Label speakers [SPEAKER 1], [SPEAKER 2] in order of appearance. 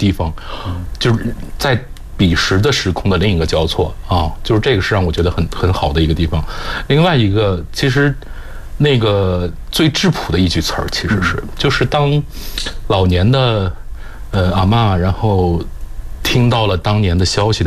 [SPEAKER 1] 地方，就是在彼时的时空的另一个交错啊，就是这个是让我觉得很好的一个地方。另外一个，其实那个最质朴的一句词儿，其实是就是当老年的阿嬷，然后听到了当年的消息